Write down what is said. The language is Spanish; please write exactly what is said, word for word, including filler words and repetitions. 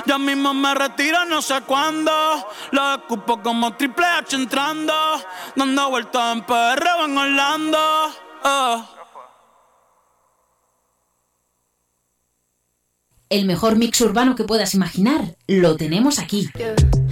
Ya mismo me retiro, no sé cuándo. Lo escupo como Triple H entrando. Dando vueltas en P R o en Orlando. Oh. El mejor mix urbano que puedas imaginar lo tenemos aquí.